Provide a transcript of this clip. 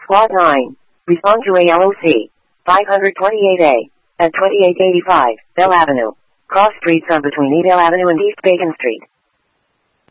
Squad 9. Respond to ALOC. 528A. At 2885, Bell Avenue. Cross streets are between Evale Avenue and East Bacon Street.